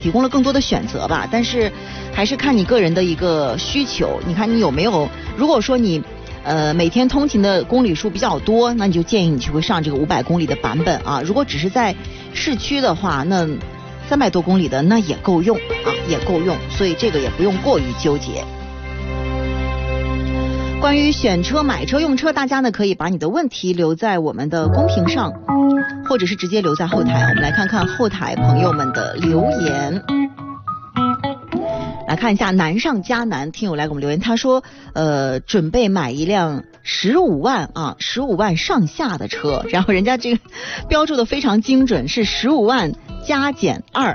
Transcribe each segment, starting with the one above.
提供了更多的选择吧，但是还是看你个人的一个需求。你看你有没有，如果说你每天通勤的公里数比较多，那你就建议你去会上这个500公里的版本啊。如果只是在市区的话，那300多公里的那也够用啊，也够用，所以这个也不用过于纠结。关于选车、买车、用车，大家呢可以把你的问题留在我们的公屏上，或者是直接留在后台。我们来看看后台朋友们的留言。来看一下难上加难，听友来给我们留言，他说准备买一辆15万啊，15万上下的车，然后人家这个标注的非常精准，是15万加减2。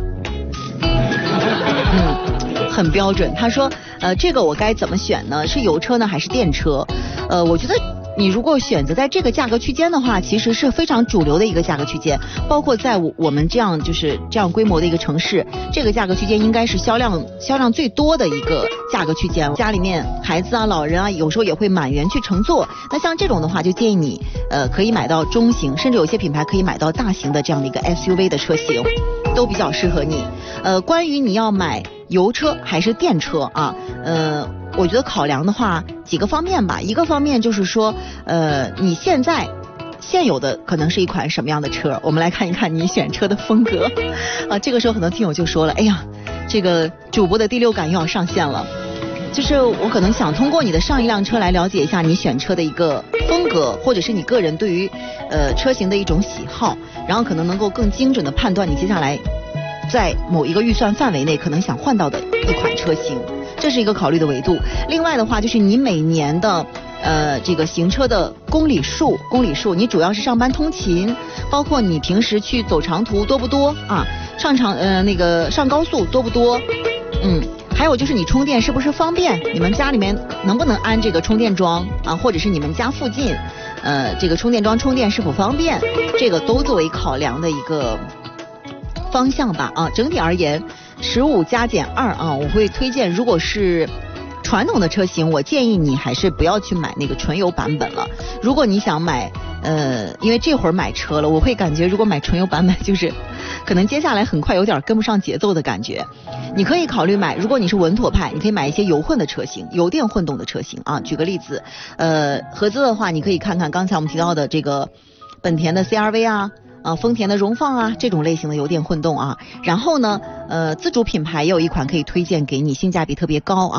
很标准。他说这个我该怎么选呢？是油车呢还是电车？我觉得你如果选择在这个价格区间的话，其实是非常主流的一个价格区间，包括在我们这样规模的一个城市，这个价格区间应该是销量最多的一个价格区间。家里面孩子啊、老人啊，有时候也会满员去乘坐。那像这种的话，就建议你可以买到中型，甚至有些品牌可以买到大型的这样的一个 SUV 的车型，都比较适合你。关于你要买油车还是电车啊？我觉得考量的话几个方面吧。一个方面就是说，你现有的可能是一款什么样的车，我们来看一看你选车的风格。这个时候很多听友就说了，哎呀，这个主播的第六感又要上线了。就是我可能想通过你的上一辆车来了解一下你选车的一个风格，或者是你个人对于车型的一种喜好，然后可能能够更精准的判断你接下来在某一个预算范围内可能想换到的一款车型，这是一个考虑的维度。另外的话就是你每年的这个行车的公里数，你主要是上班通勤，包括你平时去走长途多不多啊？上高速多不多？还有就是你充电是不是方便？你们家里面能不能安这个充电桩啊？或者是你们家附近这个充电桩充电是否方便？这个都作为考量的一个方向吧啊。整体而言，15加减2啊，我会推荐，如果是传统的车型，我建议你还是不要去买那个纯油版本了。如果你想买因为这会儿买车了，我会感觉如果买纯油版本，就是可能接下来很快有点跟不上节奏的感觉。你可以考虑买，如果你是稳妥派，你可以买一些油混的车型，油电混动的车型啊。举个例子，合资的话，你可以看看刚才我们提到的这个本田的 CR-V 啊，丰田的荣放啊，这种类型的油电混动啊。然后呢，自主品牌也有一款可以推荐给你，性价比特别高啊。